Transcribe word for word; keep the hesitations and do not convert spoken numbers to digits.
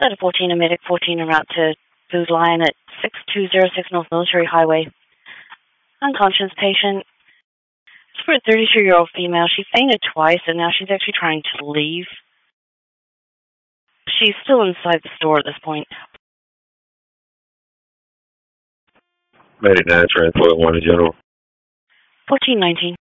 Letter fourteen, a medic fourteen en route to Food Lion at six two zero six North Military Highway. Unconscious patient. It's for a thirty-two-year-old female. She fainted twice, and now she's actually trying to leave. She's still inside the store at this point. Medic nine, transport one to general. fourteen nineteen.